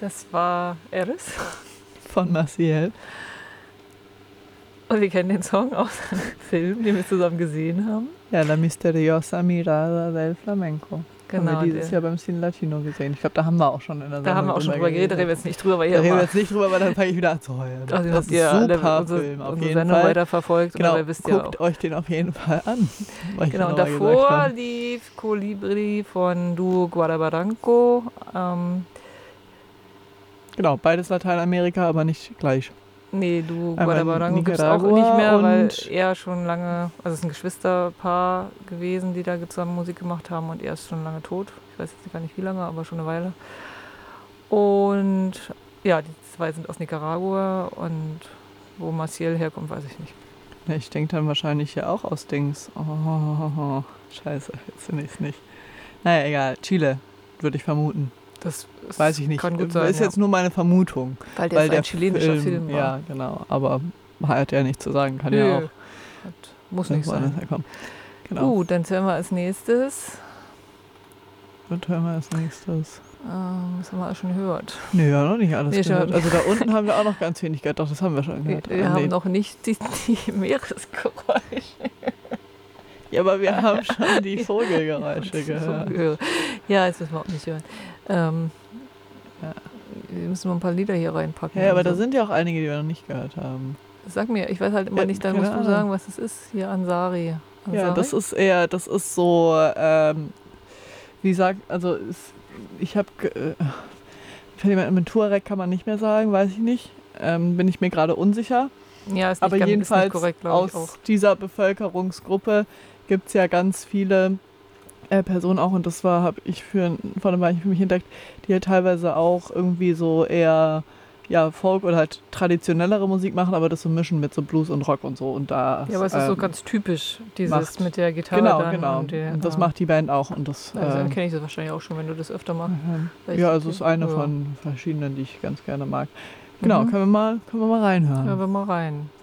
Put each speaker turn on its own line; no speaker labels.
Das war Eris.
Von Maciel.
Und wir kennen den Song aus einem Film, den wir zusammen gesehen haben.
Ja, La Misteriosa Mirada del Flamenco.
Genau.
Haben wir dieses Jahr beim Cine Latino gesehen. Ich glaube, da haben wir auch schon in der Sendung
Da haben wir auch schon drüber geredet, da reden wir jetzt nicht drüber, weil
da reden wir jetzt nicht drüber, weil dann fange ich wieder an zu heulen.
Also
das ist ein super Film, auf jeden
Sendung
Fall.
weiterverfolgt.
Genau,
oder wisst
guckt
ihr auch.
euch den auf jeden Fall an.
Genau, und davor lief Colibri von Duo Guadabaranco.
Genau, beides Lateinamerika, aber nicht gleich.
Nee, Duo Guadabaranco gibt es auch nicht mehr, weil er schon lange, also es ist ein Geschwisterpaar gewesen, die da zusammen Musik gemacht haben und er ist schon lange tot. Ich weiß jetzt gar nicht wie lange, aber schon eine Weile. Und ja, die zwei sind aus Nicaragua und wo Maciel herkommt, weiß ich nicht.
Ja, ich denke dann wahrscheinlich ja auch aus Dings. Oh, scheiße, jetzt finde ich es nicht. Naja, egal, Chile, würde ich vermuten.
Das
weiß ich nicht.
Kann gut sein,
ist jetzt nur meine Vermutung.
Weil der ist ein chilenischer Film war.
Ja, genau. Aber hat ja nichts zu sagen. Kann ja auch.
Muss nicht sein.
Genau.
Gut, dann hören wir als nächstes.
Was hören wir als nächstes?
Das haben wir alles schon gehört.
Nee, ja, noch nicht alles gehört. Also da unten haben wir auch noch ganz wenig gehört. Doch, das haben wir schon gehört.
Wir haben noch nicht die Meeresgeräusche.
Ja, aber wir haben schon die Vogelgeräusche gehört.
Ja, jetzt müssen wir auch nicht hören. Wir müssen mal ein paar Lieder hier reinpacken.
Ja, aber da sind ja auch einige, die wir noch nicht gehört haben.
Sag mir, ich weiß halt immer nicht, dann musst du sagen, was es ist. Hier Ansari.
Ja, das ist so, ich habe, mit Tuareg kann man nicht mehr sagen, weiß ich nicht. Bin ich mir gerade unsicher.
Ja, ist nicht,
aber jedenfalls
ist nicht korrekt,
aus dieser Bevölkerungsgruppe gibt es ja ganz viele Personen auch, und das habe ich vor einem Weilchen für mich entdeckt, die halt teilweise auch irgendwie so eher Folk oder halt traditionellere Musik machen, aber das so mischen mit so Blues und Rock und so. Und da,
ja, aber es ist so ganz typisch, dieses mit der Gitarre.
Genau. Und das macht die Band auch. Und das,
dann kenne ich das wahrscheinlich auch schon, wenn du das öfter machst.
Ja, also es ist eine von verschiedenen, die ich ganz gerne mag. Genau, können wir mal reinhören.
Hören wir mal rein.